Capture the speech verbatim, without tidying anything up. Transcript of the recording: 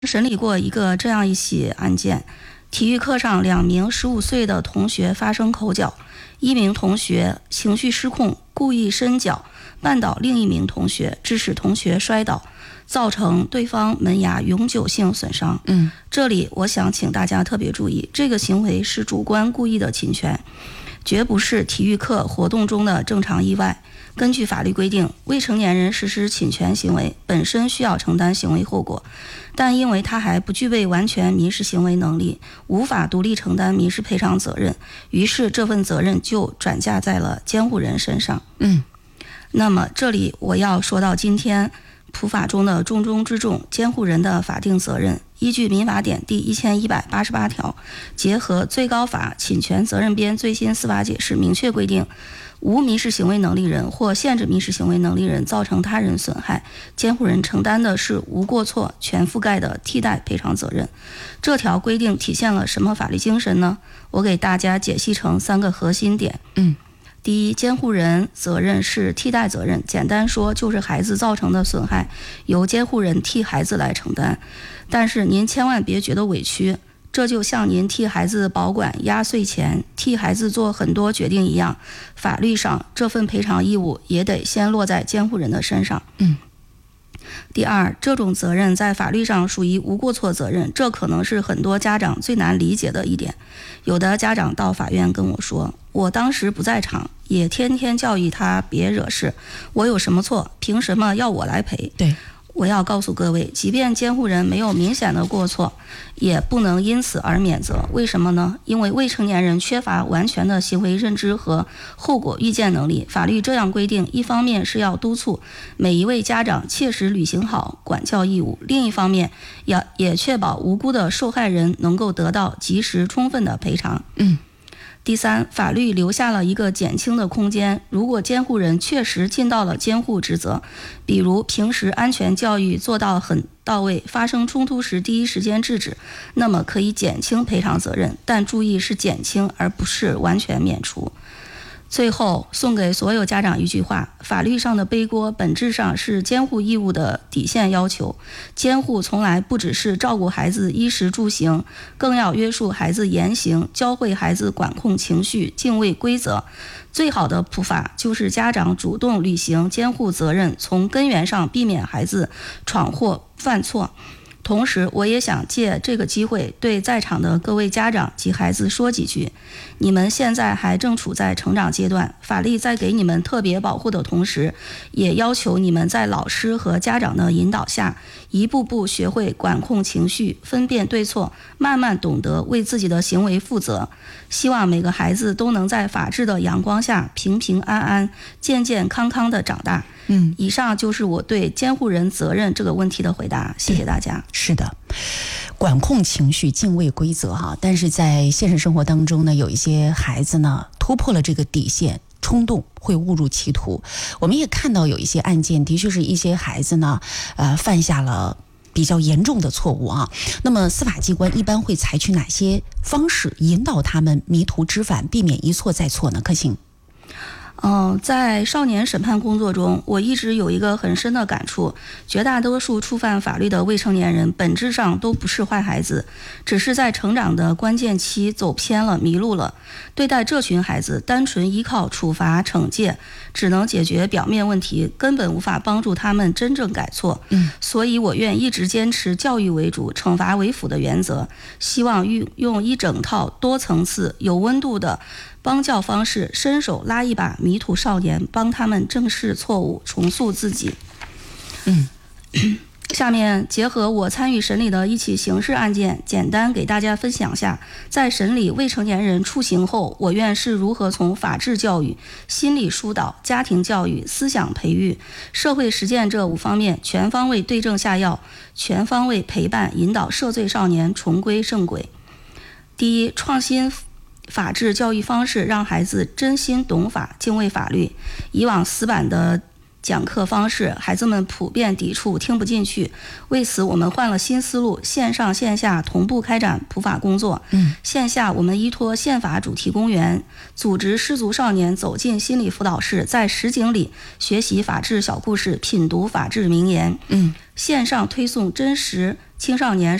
审理过一个这样一起案件，体育课上两名十五岁的同学发生口角，一名同学情绪失控，故意伸脚绊倒另一名同学，致使同学摔倒，造成对方门牙永久性损伤。 嗯， 这里我想请大家特别注意，这个行为是主观故意的侵权，绝不是体育课活动中的正常意外。根据法律规定，未成年人实施侵权行为本身需要承担行为后果，但因为他还不具备完全民事行为能力，无法独立承担民事赔偿责任，于是这份责任就转嫁在了监护人身上。 嗯， 那么这里我要说到今天普法中的重中之重，监护人的法定责任。依据民法典第一千一百八十八条，结合最高法侵权责任编最新司法解释，明确规定，无民事行为能力人或限制民事行为能力人造成他人损害，监护人承担的是无过错全覆盖的替代赔偿责任。这条规定体现了什么法律精神呢？我给大家解析成三个核心点。 嗯， 第一，监护人责任是替代责任，简单说就是孩子造成的损害由监护人替孩子来承担。但是您千万别觉得委屈，这就像您替孩子保管压岁钱，替孩子做很多决定一样，法律上这份赔偿义务也得先落在监护人的身上。 嗯。 第二，这种责任在法律上属于无过错责任，这可能是很多家长最难理解的一点。有的家长到法院跟我说，我当时不在场，也天天教育他别惹事，我有什么错，凭什么要我来赔？ 对。 我要告诉各位，即便监护人没有明显的过错，也不能因此而免责。为什么呢？因为未成年人缺乏完全的行为认知和后果预见能力。法律这样规定，一方面是要督促每一位家长切实履行好管教义务，另一方面也也确保无辜的受害人能够得到及时充分的赔偿。 嗯。 第三，法律留下了一个减轻的空间，如果监护人确实尽到了监护职责，比如平时安全教育做到很到位，发生冲突时第一时间制止，那么可以减轻赔偿责任，但注意是减轻而不是完全免除。最后送给所有家长一句话，法律上的背锅本质上是监护义务的底线要求，监护从来不只是照顾孩子衣食住行，更要约束孩子言行，教会孩子管控情绪，敬畏规则。最好的普法就是家长主动履行监护责任，从根源上避免孩子闯祸犯错。同时我也想借这个机会对在场的各位家长及孩子说几句，你们现在还正处在成长阶段，法律在给你们特别保护的同时，也要求你们在老师和家长的引导下，一步步学会管控情绪，分辨对错，慢慢懂得为自己的行为负责。希望每个孩子都能在法治的阳光下平平安安健健康康的长大。 嗯， 以上就是我对监护人责任这个问题的回答，谢谢大家。 是的，管控情绪，敬畏规则哈。但是在现实生活当中呢，有一些孩子呢突破了这个底线，冲动会误入歧途。我们也看到有一些案件，的确是一些孩子呢，呃，犯下了比较严重的错误啊。那么司法机关一般会采取哪些方式引导他们迷途知返，避免一错再错呢？柯晴。 嗯、呃，在少年审判工作中，我一直有一个很深的感触，绝大多数触犯法律的未成年人本质上都不是坏孩子，只是在成长的关键期走偏了，迷路了。对待这群孩子，单纯依靠处罚惩戒只能解决表面问题，根本无法帮助他们真正改错。 嗯， 所以我愿一直坚持教育为主、惩罚为辅的原则，希望运用一整套多层次、有温度的帮教方式，伸手拉一把迷途少年，帮他们正视错误，重塑自己。 嗯， 下面结合我参与审理的一起刑事案件，简单给大家分享下，在审理未成年人处刑后，我院是如何从法治教育、心理疏导、家庭教育、思想培育、社会实践这五方面全方位对症下药，全方位陪伴引导涉罪少年重归正轨。第一，创新法治教育方式，让孩子真心懂法、敬畏法律。以往死板的讲课方式，孩子们普遍抵触，听不进去。为此，我们换了新思路，线上线下同步开展普法工作。 嗯， 线下我们依托宪法主题公园，组织失足少年走进心理辅导室，在实景里学习法治小故事，品读法治名言。 嗯， 线上推送真实青少年